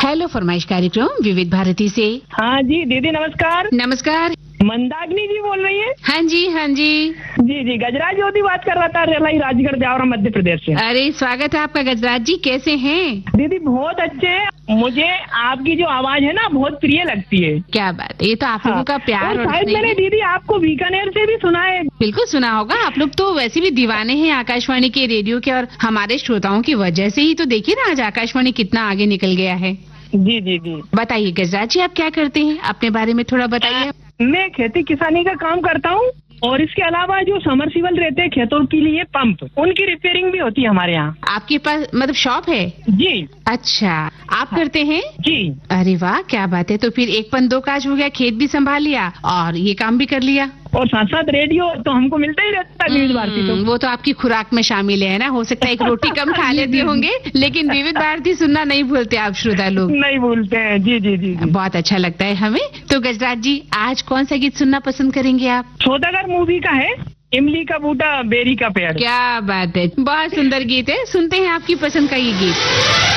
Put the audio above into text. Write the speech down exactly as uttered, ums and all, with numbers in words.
Hello फरमाइश कार्यक्रम विविध भारती से। हाँ जी दीदी नमस्कार। नमस्कार। मंदाकिनी जी बोल रही है? हाँ जी हाँ जी जी जी गजराज ज्योति बात कर रहा था, रेलाई राजगढ़ ब्यावरा मध्य प्रदेश से। अरे स्वागत है आपका गजराज जी, कैसे हैं? दीदी बहुत अच्छे हैं। मुझे आपकी जो आवाज है ना बहुत प्रिय लगती है। क्या बात है, ये तो आप लोगों हाँ, का प्यार। और शायद मैंने दीदी आपको बीकानेर से भी सुना है। बिल्कुल सुना होगा, आप लोग तो वैसे भी दीवाने हैं आकाशवाणी के रेडियो के, और हमारे श्रोताओं की वजह से ही तो देखिए ना आज आकाशवाणी कितना आगे निकल गया है। जी जी जी बताइए गजराज जी, आप क्या करते हैं, अपने बारे में थोड़ा बताइए। मैं खेती किसानी का काम करता हूँ, और इसके अलावा जो समरसीबल रहते हैं खेतों के लिए पंप, उनकी रिपेयरिंग भी होती है हमारे यहाँ। आपके पास मतलब शॉप है? जी। अच्छा, आप करते हैं? जी। अरे वाह क्या बात है, तो फिर एक पन दो काज हो गया, खेत भी संभाल लिया और ये काम भी कर लिया। और साथ साथ रेडियो तो हमको मिलता ही रहता है विविध भारती। तो वो तो आपकी खुराक में शामिल है ना, हो सकता है एक रोटी कम खा लेते होंगे, लेकिन विविध भारती सुनना नहीं भूलते आप श्रोता लोग। नहीं भूलते हैं। जी जी जी जी बहुत अच्छा लगता है हमें। तो गजराज जी आज कौन सा गीत सुनना पसंद करेंगे आप? सौदागर मूवी का है, इमली का बूटा बेरी का पेड़। क्या बात है, बहुत सुंदर गीत है, सुनते हैं आपकी पसंद का ये गीत।